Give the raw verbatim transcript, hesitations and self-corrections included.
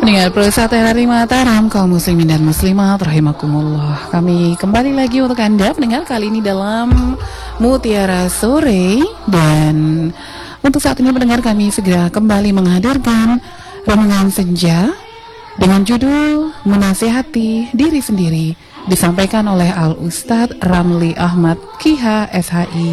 Pendengar perusahaan Terari Mataram, kaum muslimin dan muslimat rahimakumullah. Kami kembali lagi untuk Anda pendengar kali ini dalam Mutiara Sore. Dan untuk saat ini pendengar, kami segera kembali menghadirkan renungan senja dengan judul Menasihati Diri Sendiri, disampaikan oleh Al Ustadz Ramli Ahmad K H S H I